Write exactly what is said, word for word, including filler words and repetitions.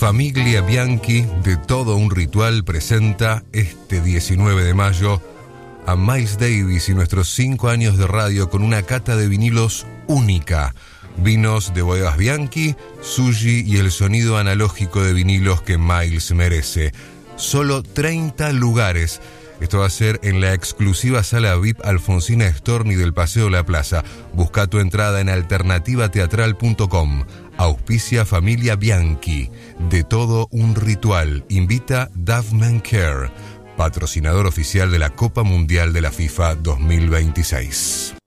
Famiglia Bianchi, de todo un ritual, presenta este diecinueve de mayo a Miles Davis y nuestros cinco años de radio con una cata de vinilos única. Vinos de bodegas Bianchi, Sugi y el sonido analógico de vinilos que Miles merece. Solo treinta lugares. Esto va a ser en la exclusiva sala V I P Alfonsina Storni del Paseo La Plaza. Busca tu entrada en alternativa teatral punto com. Auspicia Famiglia Bianchi. De todo un ritual. Invita Duffman Care, patrocinador oficial de la Copa Mundial de la FIFA dos mil veintiséis.